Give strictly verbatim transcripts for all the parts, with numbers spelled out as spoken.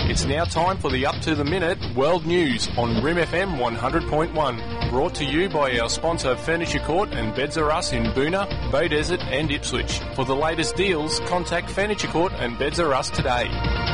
It's now time for the Up to the Minute World News on R I M F M one hundred point one. Brought to you by our sponsor Furniture Court and Beds R Us in Boona, Beaudesert and Ipswich. For the latest deals, contact Furniture Court and Beds R Us today.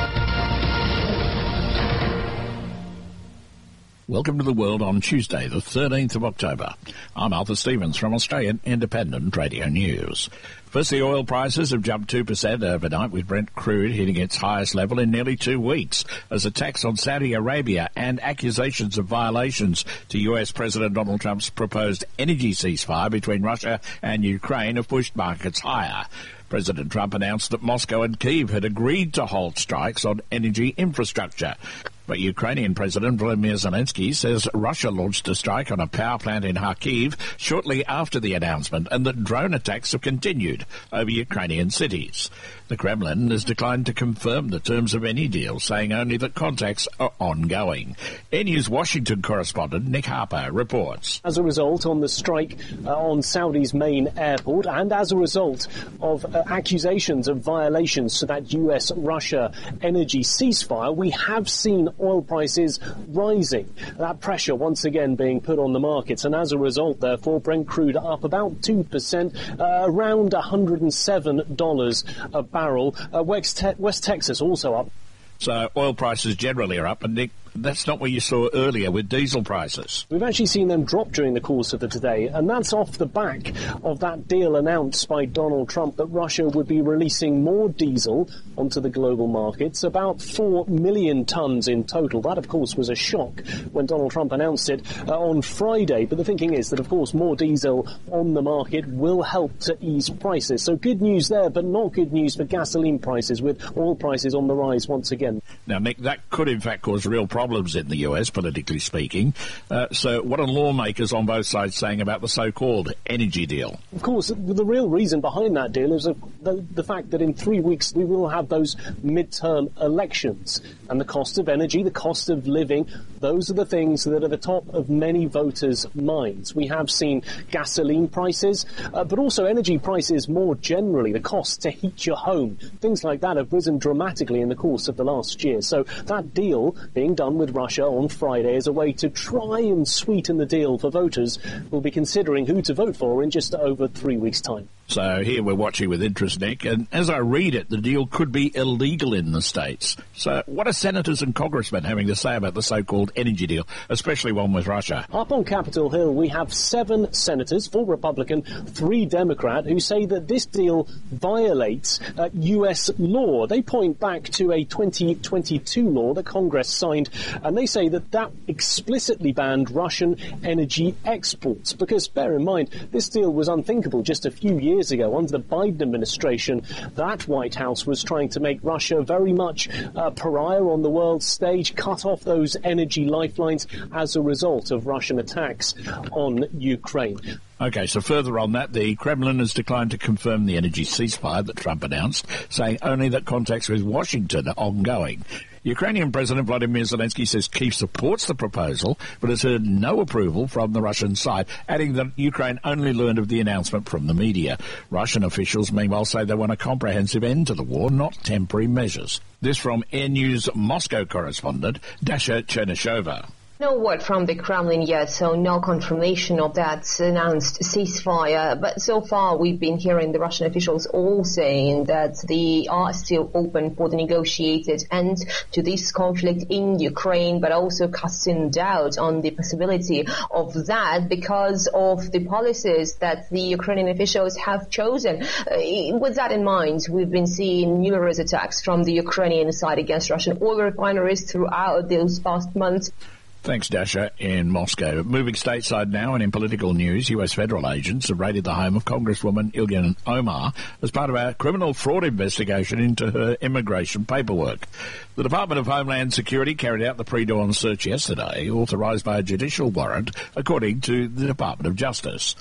Welcome to the world on Tuesday, the thirteenth of October. I'm Arthur Stevens from Australian Independent Radio News. Firstly, oil prices have jumped two percent overnight, with Brent crude hitting its highest level in nearly two weeks, as attacks on Saudi Arabia and accusations of violations to U S President Donald Trump's proposed energy ceasefire between Russia and Ukraine have pushed markets higher. President Trump announced that Moscow and Kyiv had agreed to halt strikes on energy infrastructure. But Ukrainian President Volodymyr Zelensky says Russia launched a strike on a power plant in Kharkiv shortly after the announcement, and that drone attacks have continued over Ukrainian cities. The Kremlin has declined to confirm the terms of any deal, saying only that contacts are ongoing. Air News Washington correspondent Nick Harper reports. As a result on the strike uh, on Saudi's main airport, and as a result of uh, accusations of violations to that U S Russia energy ceasefire, we have seen oil prices rising. That pressure once again being put on the markets, and as a result, therefore, Brent crude up about two percent, uh, around one hundred seven dollars a barrel. Uh, West, Te- West Texas also up. So oil prices generally are up, and Nick, that's not what you saw earlier with diesel prices. We've actually seen them drop during the course of the today, and that's off the back of that deal announced by Donald Trump that Russia would be releasing more diesel onto the global markets, about four million tonnes in total. That, of course, was a shock when Donald Trump announced it uh, on Friday. But the thinking is that, of course, more diesel on the market will help to ease prices. So good news there, but not good news for gasoline prices, with oil prices on the rise once again. Now, Nick, that could in fact cause real problems in the U S, politically speaking. Uh, so what are lawmakers on both sides saying about the so-called energy deal? Of course, the real reason behind that deal is the, the fact that in three weeks we will have those midterm elections. And the cost of energy, the cost of living, those are the things that are the top of many voters' minds. We have seen gasoline prices, uh, but also energy prices more generally, the cost to heat your home. Things like that have risen dramatically in the course of the last year. So that deal being done with Russia on Friday is a way to try and sweeten the deal for voters who will be considering who to vote for in just over three weeks' time. So here we're watching with interest, Nick, and as I read it, the deal could be illegal in the States. So what are senators and congressmen having to say about the so-called energy deal, especially one with Russia? Up on Capitol Hill, we have seven senators, four Republican, three Democrat, who say that this deal violates uh, U S law. They point back to a twenty twenty-two law that Congress signed, and they say that that explicitly banned Russian energy exports. Because, bear in mind, this deal was unthinkable just a few years Years ago, under the Biden administration. That White House was trying to make Russia very much a pariah on the world stage, cut off those energy lifelines as a result of Russian attacks on Ukraine. OK, so further on that, the Kremlin has declined to confirm the energy ceasefire that Trump announced, saying only that contacts with Washington are ongoing. Ukrainian President Volodymyr Zelensky says Kyiv supports the proposal, but has heard no approval from the Russian side, adding that Ukraine only learned of the announcement from the media. Russian officials, meanwhile, say they want a comprehensive end to the war, not temporary measures. This from Air News Moscow correspondent Dasha Chernyshova. No word from the Kremlin yet, so no confirmation of that announced ceasefire. But so far we've been hearing the Russian officials all saying that they are still open for the negotiated end to this conflict in Ukraine, but also casting doubt on the possibility of that because of the policies that the Ukrainian officials have chosen. Uh, with that in mind, we've been seeing numerous attacks from the Ukrainian side against Russian oil refineries throughout those past months. Thanks, Dasha, in Moscow. Moving stateside now, and in political news, U S federal agents have raided the home of Congresswoman Ilhan Omar as part of a criminal fraud investigation into her immigration paperwork. The Department of Homeland Security carried out the pre-dawn search yesterday, authorised by a judicial warrant, according to the Department of Justice.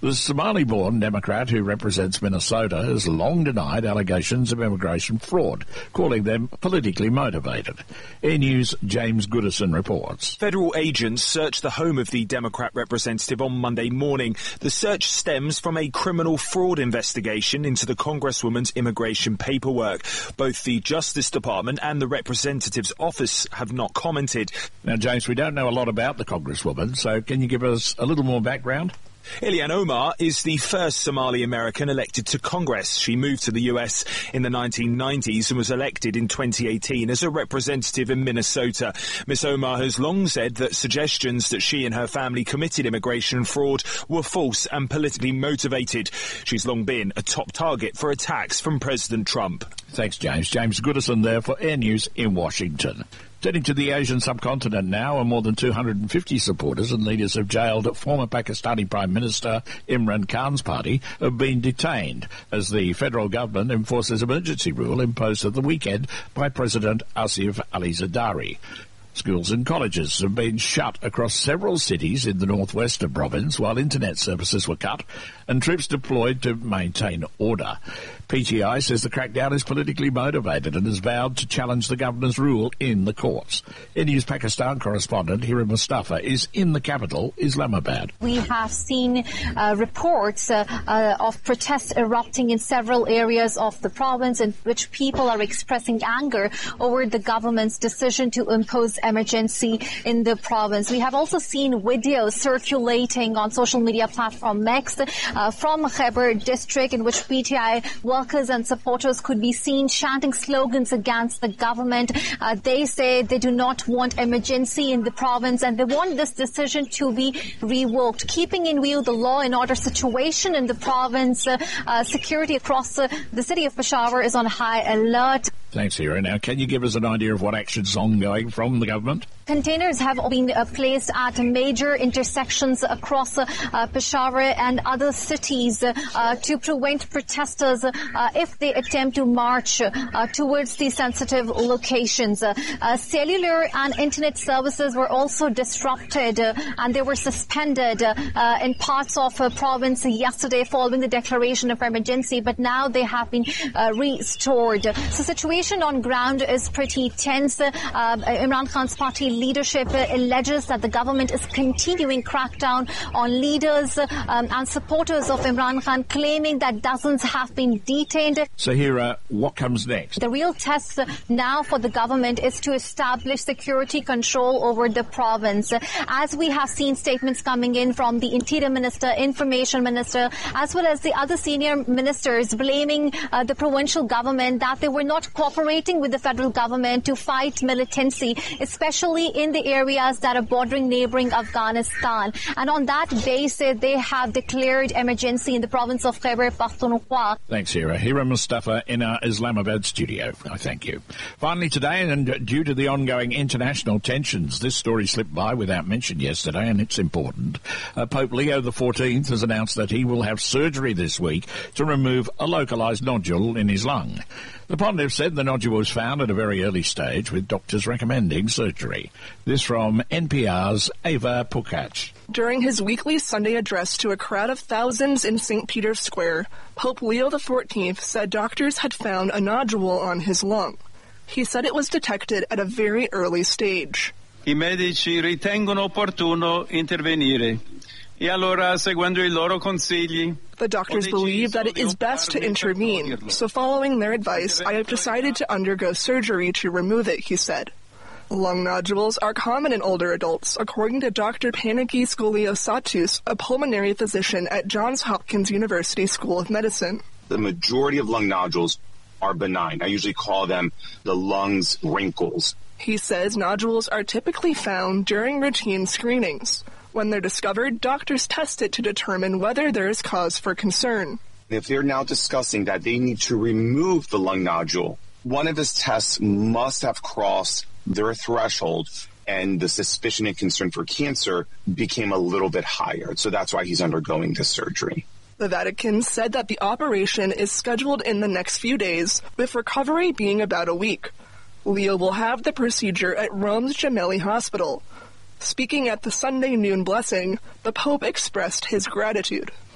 The Somali-born Democrat who represents Minnesota has long denied allegations of immigration fraud, calling them politically motivated. Air News' James Goodison reports. Federal agents searched the home of the Democrat representative on Monday morning. The search stems from a criminal fraud investigation into the Congresswoman's immigration paperwork. Both the Justice Department and the representative's office have not commented. Now, James, we don't know a lot about the Congresswoman, so can you give us a little more background? Ilhan Omar is the first Somali-American elected to Congress. She moved to the U S in the nineteen nineties and was elected in twenty eighteen as a representative in Minnesota. Miss Omar has long said that suggestions that she and her family committed immigration fraud were false and politically motivated. She's long been a top target for attacks from President Trump. Thanks, James. James Goodison there for Air News in Washington. Turning to the Asian subcontinent now, and more than two hundred fifty supporters and leaders of jailed former Pakistani Prime Minister Imran Khan's party have been detained as the federal government enforces emergency rule imposed at the weekend by President Asif Ali Zardari. Schools and colleges have been shut across several cities in the northwestern province while internet services were cut and troops deployed to maintain order. P T I says the crackdown is politically motivated and has vowed to challenge the governor's rule in the courts. N News Pakistan correspondent Hira Mustafa is in the capital, Islamabad. We have seen uh, reports uh, uh, of protests erupting in several areas of the province in which people are expressing anger over the government's decision to impose emergency in the province. We have also seen videos circulating on social media platform X uh, from Khyber district in which P T I workers and supporters could be seen chanting slogans against the government. Uh, they say they do not want emergency in the province and they want this decision to be revoked. Keeping in view the law and order situation in the province, uh, uh, security across uh, the city of Peshawar is on high alert. Thanks, Hira. Now, can you give us an idea of what action is ongoing from the government? Containers have been uh, placed at major intersections across uh, uh, Peshawar and other cities uh, uh, to prevent protesters uh, if they attempt to march uh, towards these sensitive locations. Uh, uh, cellular and internet services were also disrupted uh, and they were suspended uh, uh, in parts of uh, province yesterday following the declaration of emergency, but now they have been uh, restored. So the situation on ground is pretty tense. Uh, uh, Imran Khan's party leadership uh, alleges that the government is continuing crackdown on leaders um, and supporters of Imran Khan, claiming that dozens have been detained. So here, uh, what comes next? The real test uh, now for the government is to establish security control over the province. As we have seen statements coming in from the Interior Minister, Information Minister, as well as the other senior ministers blaming uh, the provincial government that they were not cooperating with the federal government to fight militancy, especially in the areas that are bordering neighboring Afghanistan. And on that basis, they have declared emergency in the province of Khyber Pakhtunkhwa. Thanks, Hira. Hira Mustafa in our Islamabad studio. I thank you. Finally today, and due to the ongoing international tensions, this story slipped by without mention yesterday, and it's important. Uh, Pope Leo the fourteenth has announced that he will have surgery this week to remove a localized nodule in his lung. The pontiff said the nodule was found at a very early stage, with doctors recommending surgery. This from N P R's Ava Pukac. During his weekly Sunday address to a crowd of thousands in Saint Peter's Square, Pope Leo the fourteenth said doctors had found a nodule on his lung. He said it was detected at a very early stage. I medici ritengono opportuno intervenire. E allora, seguendo i loro consigli, the doctors believe that it is best to intervene, so following their advice, I have decided to undergo surgery to remove it, he said. Lung nodules are common in older adults, according to Doctor Panagis Skoliosoutis, a pulmonary physician at Johns Hopkins University School of Medicine. The majority of lung nodules are benign. I usually call them the lungs wrinkles. He says nodules are typically found during routine screenings. When they're discovered, doctors test it to determine whether there is cause for concern. If they're now discussing that they need to remove the lung nodule, one of his tests must have crossed their threshold, and the suspicion and concern for cancer became a little bit higher. So that's why he's undergoing this surgery. The Vatican said that the operation is scheduled in the next few days, with recovery being about a week. Leo will have the procedure at Rome's Gemelli Hospital. Speaking at the Sunday noon blessing, the Pope expressed his gratitude.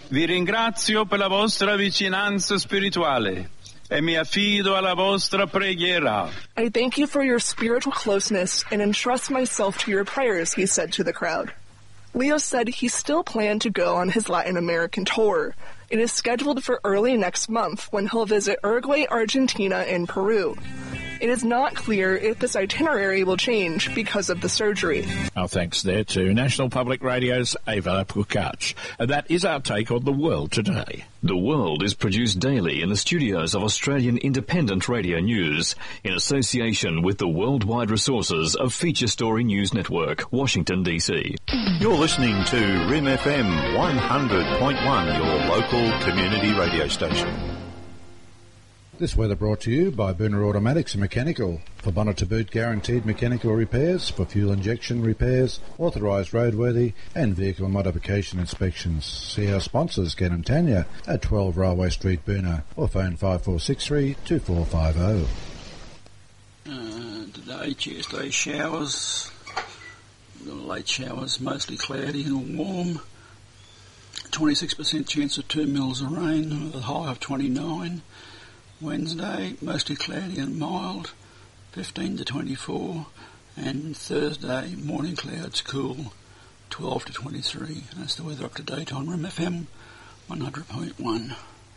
Vi ringrazio per la vostra vicinanza spirituale e mi affido alla vostra preghiera. I thank you for your spiritual closeness and entrust myself to your prayers, he said to the crowd. Leo said he still planned to go on his Latin American tour. It is scheduled for early next month when he'll visit Uruguay, Argentina, and Peru. It is not clear if this itinerary will change because of the surgery. Our thanks there to National Public Radio's Ava Pukac. And that is our take on the world today. The World is produced daily in the studios of Australian Independent Radio News in association with the worldwide resources of Feature Story News Network, Washington, D C. You're listening to R I M F M one hundred point one, your local community radio station. This weather brought to you by Booner Automatics and Mechanical. For bonnet to boot guaranteed mechanical repairs, for fuel injection repairs, authorised roadworthy and vehicle modification inspections. See our sponsors, Ken and Tanya, at twelve Railway Street, Booner, or phone five four six three, two four five zero. Uh, today, Tuesday, showers. Late showers, mostly cloudy and warm. twenty-six percent chance of two mils of rain, with a high of twenty-nine. Wednesday, mostly cloudy and mild, fifteen to twenty-four, and Thursday, morning clouds, cool, twelve to twenty-three. That's the weather up to date on R I M F M one hundred point one.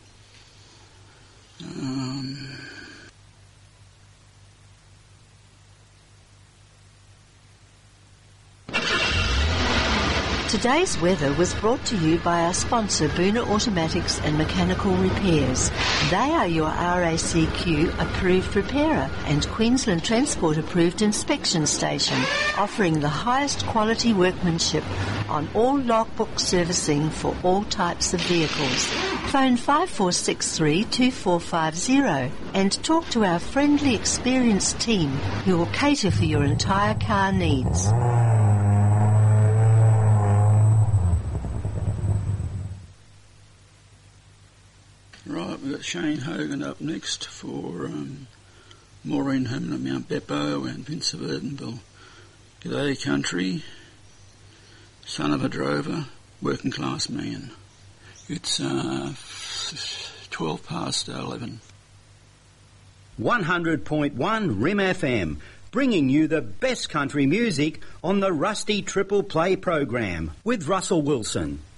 Um, Today's weather was brought to you by our sponsor, Booner Automatics and Mechanical Repairs. They are your R A C Q approved repairer and Queensland Transport approved inspection station, offering the highest quality workmanship on all logbook servicing for all types of vehicles. Phone five four six three, two four five zero and talk to our friendly, experienced team who will cater for your entire car needs. Right, we've got Shane Hogan up next for um, Maureen Herman of Mount Beppo and Vince of Erdenville. G'day, country. Son of a drover, working class man. It's uh, twelve past eleven. one hundred point one R I M F M, bringing you the best country music on the Rusty Triple Play program with Russell Wilson.